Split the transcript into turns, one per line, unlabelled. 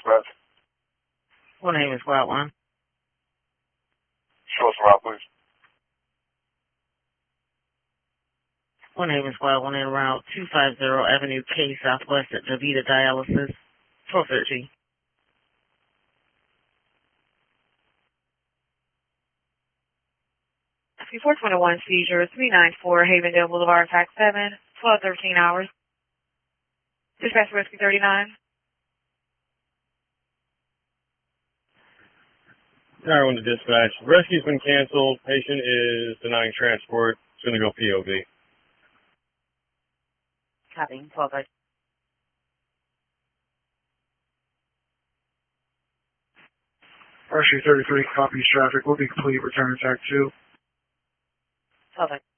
dispatch.
What name is Squad 1?
Show us around, please.
What name is Squad 1 in Route 250 Avenue K Southwest at Davita Dialysis, 1213.
Before 21 seizure 394 Havendale Boulevard, Fact 7, 12:13 hours. Dispatch Rescue 39.
Tower 1 to dispatch. Rescue's been canceled. Patient is denying transport. It's going to go POV.
Copy. 12:13.
Rescue 33 copies traffic. Will be complete. Return attack 2.
12:13.